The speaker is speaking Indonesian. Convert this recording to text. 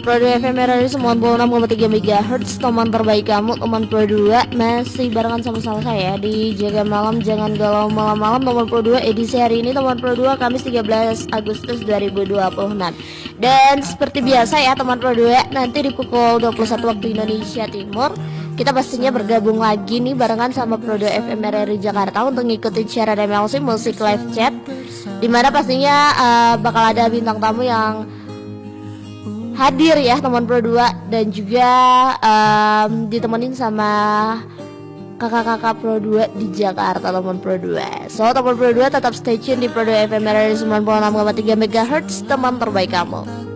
Pro 2 FM Radio 96,3 MHz, teman terbaik kamu, teman Pro 2. Masih barengan sama saya di Jaga Malam Jangan Galau Malam-Malam, teman Pro 2 edisi hari ini, teman Pro 2 Kamis 13 Agustus 2026. Dan seperti biasa ya teman Pro 2, nanti di pukul 21 waktu Indonesia Timur kita pastinya bergabung lagi nih barengan sama Pro 2 FM RRI Jakarta untuk ngikutin siaran MLC Musik Live Chat, dimana pastinya bakal ada bintang tamu yang hadir ya teman Pro 2, dan juga ditemenin sama kakak-kakak Pro 2 di Jakarta teman Pro 2. So teman Pro 2 tetap stay tune di Pro 2 FM RRI 96,3 MHz, teman terbaik kamu.